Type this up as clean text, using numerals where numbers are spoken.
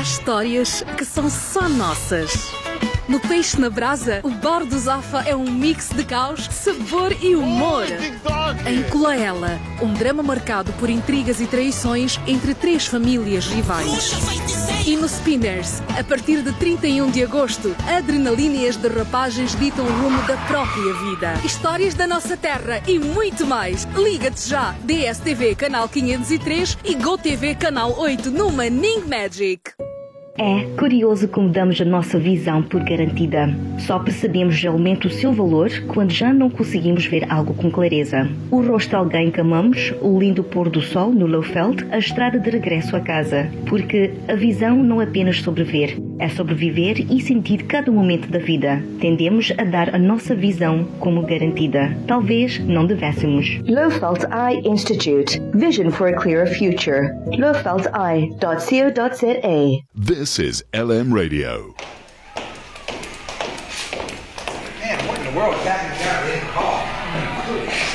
Há histórias que são só nossas. No Peixe na Brasa, o Bar do Zafa é um mix de caos, sabor e humor. Em Colaela, um drama marcado por intrigas e traições entre três famílias rivais. E no Spinners, a partir de 31 de agosto, adrenalina e as derrapagens ditam o rumo da própria vida. Histórias da nossa terra e muito mais. Liga-te já! DSTV Canal 503 e GoTV Canal 8 no Manning Magic. É curioso como damos a nossa visão por garantida. Só percebemos realmente o seu valor quando já não conseguimos ver algo com clareza. O rosto de alguém que amamos, o lindo pôr do sol no Lowveld, a estrada de regresso a casa. Porque a visão não é apenas sobreviver, é sobreviver e sentir cada momento da vida. Tendemos a dar a nossa visão como garantida. Talvez não devêssemos. Lowveld Eye Institute. Vision for a clearer future. lowveldeye.co.za. This is LM Radio. Man, what in the world happened down in the car?